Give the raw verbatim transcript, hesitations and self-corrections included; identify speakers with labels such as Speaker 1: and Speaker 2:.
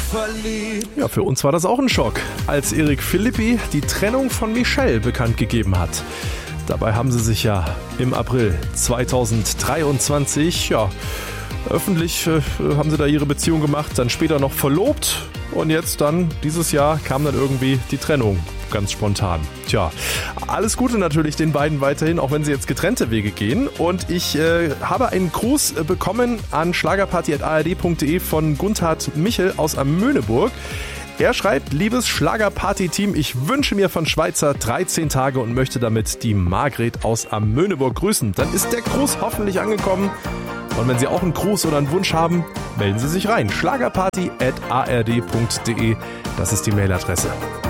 Speaker 1: verliebt.
Speaker 2: Ja, für uns war das auch ein Schock, als Eric Philippi die Trennung von Michelle bekannt gegeben hat. Dabei haben sie sich ja im April zweitausenddreiundzwanzig, ja, öffentlich äh, haben sie da ihre Beziehung gemacht, dann später noch verlobt und jetzt dann, dieses Jahr, kam dann irgendwie die Trennung. Ganz spontan. Tja, alles Gute natürlich den beiden weiterhin, auch wenn sie jetzt getrennte Wege gehen. Und ich äh, habe einen Gruß äh, bekommen an schlagerparty at a r d punkt d e von Gunthard Michel aus Amöneburg. Er schreibt: Liebes Schlagerparty-Team, ich wünsche mir von Schweizer dreizehn Tage und möchte damit die Margret aus Amöneburg grüßen. Dann ist der Gruß hoffentlich angekommen. Und wenn Sie auch einen Gruß oder einen Wunsch haben, melden Sie sich rein. schlagerparty at a r d punkt d e, das ist die Mailadresse.